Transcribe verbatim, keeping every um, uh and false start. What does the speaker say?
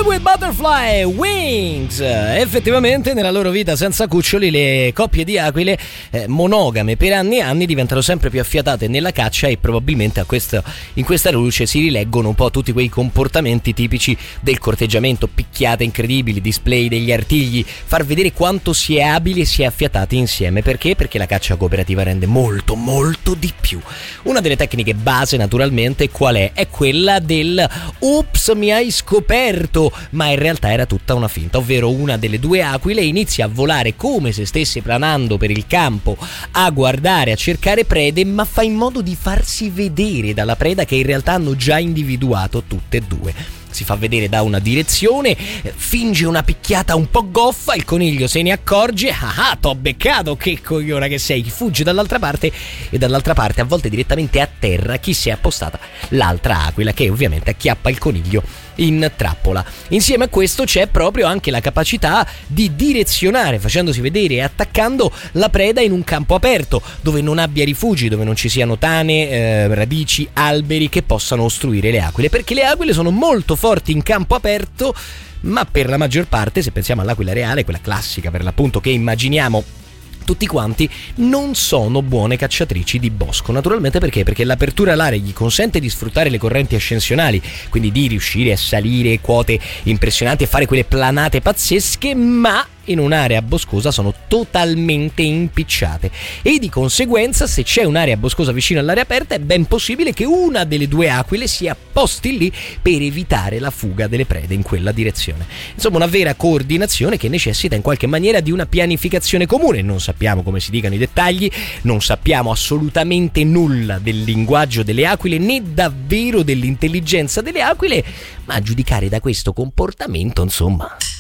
with Butterfly Wings. Effettivamente nella loro vita senza cuccioli le coppie di aquile eh, monogame per anni e anni diventano sempre più affiatate nella caccia e probabilmente a questo, in questa luce si rileggono un po' tutti quei comportamenti tipici del corteggiamento: picchiate incredibili, display degli artigli, far vedere quanto si è abili e si è affiatati insieme. Perché? Perché la caccia cooperativa rende molto molto di più. Una delle tecniche base naturalmente qual è? È quella del "Ops, mi hai scoperto", ma in realtà era tutta una finta, ovvero una delle due aquile inizia a volare come se stesse planando per il campo a guardare, a cercare prede, ma fa in modo di farsi vedere dalla preda che in realtà hanno già individuato tutte e due. Si fa vedere da una direzione, finge una picchiata un po' goffa, il coniglio se ne accorge, ah ah, t'ho beccato, che cogliona che sei, fugge dall'altra parte e dall'altra parte, a volte direttamente a terra, chi si è appostata? L'altra aquila, che ovviamente acchiappa il coniglio in trappola. Insieme a questo c'è proprio anche la capacità di direzionare, facendosi vedere e attaccando la preda in un campo aperto, dove non abbia rifugi, dove non ci siano tane, eh, radici, alberi che possano ostruire le aquile, perché le aquile sono molto forti in campo aperto, ma per la maggior parte, se pensiamo all'aquila reale, quella classica per l'appunto che immaginiamo tutti quanti, non sono buone cacciatrici di bosco. Naturalmente perché? Perché l'apertura alare gli consente di sfruttare le correnti ascensionali, quindi di riuscire a salire quote impressionanti e fare quelle planate pazzesche, ma in un'area boscosa sono totalmente impicciate e di conseguenza, se c'è un'area boscosa vicino all'area aperta, è ben possibile che una delle due aquile si apposti lì per evitare la fuga delle prede in quella direzione. Insomma, una vera coordinazione che necessita in qualche maniera di una pianificazione comune. Non sappiamo come si dicano i dettagli, non sappiamo assolutamente nulla del linguaggio delle aquile né davvero dell'intelligenza delle aquile, ma a giudicare da questo comportamento, insomma,